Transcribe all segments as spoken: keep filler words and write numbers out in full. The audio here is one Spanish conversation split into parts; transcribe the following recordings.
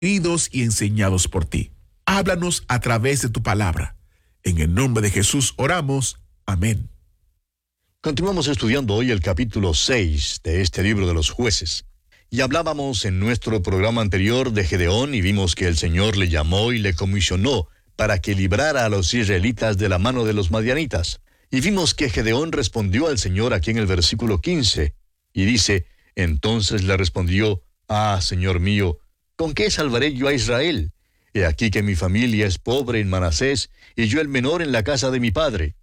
Vividos y enseñados por ti. Háblanos a través de tu palabra. En el nombre de Jesús oramos. Amén. Continuamos estudiando hoy el capítulo seis de este libro de los Jueces. Y hablábamos en nuestro programa anterior de Gedeón y vimos que el Señor le llamó y le comisionó para que librara a los israelitas de la mano de los madianitas. Y vimos que Gedeón respondió al Señor aquí en el versículo quince. Y dice, entonces le respondió, ah, Señor mío, ¿con qué salvaré yo a Israel? He aquí que mi familia es pobre en Manasés y yo el menor en la casa de mi padre.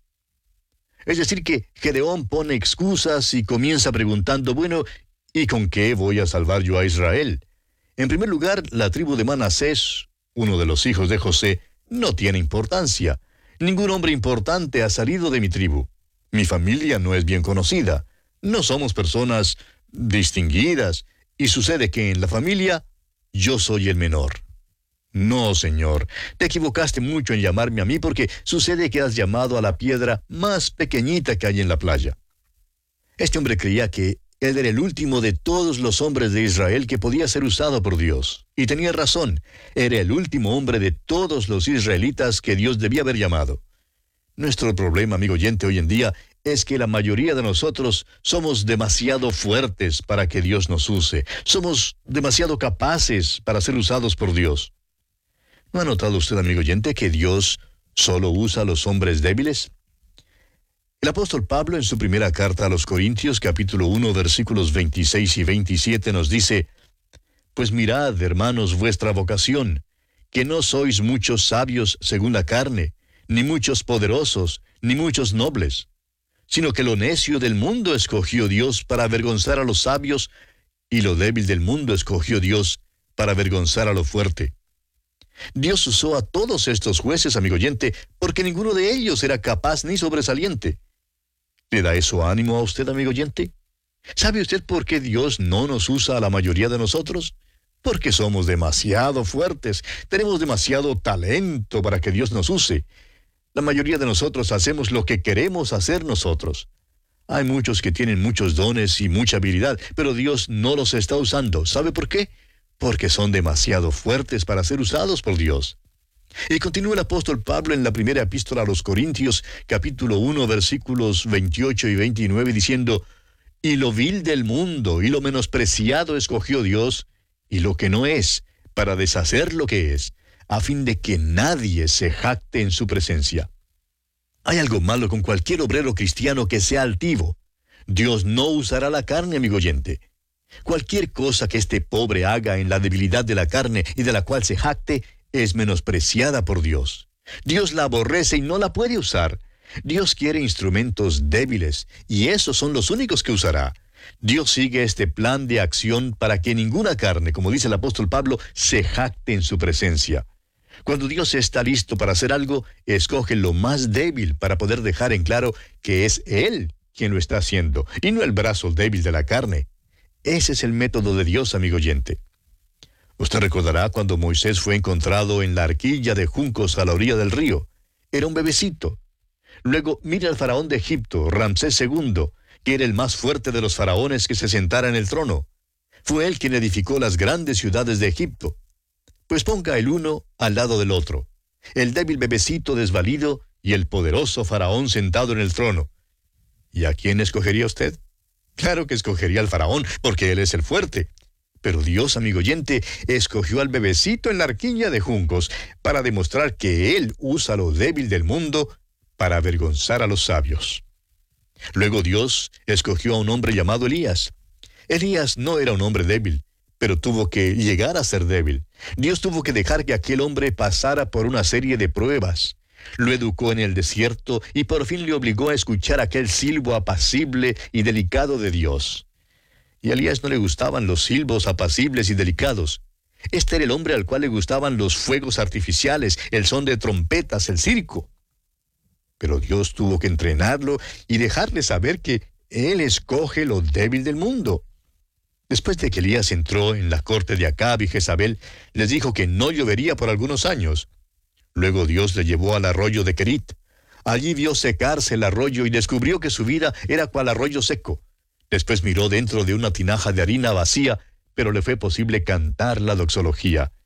Es decir que Gedeón pone excusas y comienza preguntando, bueno, ¿y con qué voy a salvar yo a Israel? En primer lugar, la tribu de Manasés, uno de los hijos de José, no tiene importancia. Ningún hombre importante ha salido de mi tribu. Mi familia no es bien conocida. No somos personas distinguidas. Y sucede que en la familia yo soy el menor. No, Señor, te equivocaste mucho en llamarme a mí porque sucede que has llamado a la piedra más pequeñita que hay en la playa. Este hombre creía que él era el último de todos los hombres de Israel que podía ser usado por Dios. Y tenía razón, era el último hombre de todos los israelitas que Dios debía haber llamado. Nuestro problema, amigo oyente, hoy en día es que la mayoría de nosotros somos demasiado fuertes para que Dios nos use. Somos demasiado capaces para ser usados por Dios. ¿No ha notado usted, amigo oyente, que Dios solo usa a los hombres débiles? El apóstol Pablo, en su primera carta a los Corintios, capítulo uno, versículos veintiséis y veintisiete, nos dice, pues mirad, hermanos, vuestra vocación, que no sois muchos sabios según la carne, ni muchos poderosos, ni muchos nobles, sino que lo necio del mundo escogió Dios para avergonzar a los sabios, y lo débil del mundo escogió Dios para avergonzar a lo fuerte. Dios usó a todos estos jueces, amigo oyente, porque ninguno de ellos era capaz ni sobresaliente. ¿Le da eso ánimo a usted, amigo oyente? ¿Sabe usted por qué Dios no nos usa a la mayoría de nosotros? Porque somos demasiado fuertes, tenemos demasiado talento para que Dios nos use. La mayoría de nosotros hacemos lo que queremos hacer nosotros. Hay muchos que tienen muchos dones y mucha habilidad, pero Dios no los está usando. ¿Sabe por qué? Porque son demasiado fuertes para ser usados por Dios. Y continúa el apóstol Pablo en la primera epístola a los Corintios, capítulo uno, versículos veintiocho y veintinueve, diciendo, y lo vil del mundo y lo menospreciado escogió Dios, y lo que no es, para deshacer lo que es, a fin de que nadie se jacte en su presencia. Hay algo malo con cualquier obrero cristiano que sea altivo. Dios no usará la carne, amigo oyente. Cualquier cosa que este pobre haga en la debilidad de la carne y de la cual se jacte, es menospreciada por Dios. Dios la aborrece y no la puede usar. Dios quiere instrumentos débiles, y esos son los únicos que usará. Dios sigue este plan de acción para que ninguna carne, como dice el apóstol Pablo, se jacte en su presencia. Cuando Dios está listo para hacer algo, escoge lo más débil para poder dejar en claro que es Él quien lo está haciendo, y no el brazo débil de la carne. Ese es el método de Dios, amigo oyente. Usted recordará cuando Moisés fue encontrado en la arquilla de juncos a la orilla del río. Era un bebecito. Luego, mira al faraón de Egipto, Ramsés segundo, que era el más fuerte de los faraones que se sentara en el trono. Fue él quien edificó las grandes ciudades de Egipto. Pues ponga el uno al lado del otro. El débil bebecito desvalido y el poderoso faraón sentado en el trono. ¿Y a quién escogería usted? Claro que escogería al faraón, porque él es el fuerte. Pero Dios, amigo oyente, escogió al bebecito en la arquilla de juncos para demostrar que Él usa lo débil del mundo para avergonzar a los sabios. Luego Dios escogió a un hombre llamado Elías. Elías no era un hombre débil, pero tuvo que llegar a ser débil. Dios tuvo que dejar que aquel hombre pasara por una serie de pruebas. Lo educó en el desierto y por fin le obligó a escuchar aquel silbo apacible y delicado de Dios. Y a Elías no le gustaban los silbos apacibles y delicados. Este era el hombre al cual le gustaban los fuegos artificiales, el son de trompetas, el circo. Pero Dios tuvo que entrenarlo y dejarle saber que Él escoge lo débil del mundo. Después de que Elías entró en la corte de Acab y Jezabel, les dijo que no llovería por algunos años. Luego Dios le llevó al arroyo de Querit. Allí vio secarse el arroyo y descubrió que su vida era cual arroyo seco. Después miró dentro de una tinaja de harina vacía, pero le fue posible cantar la doxología.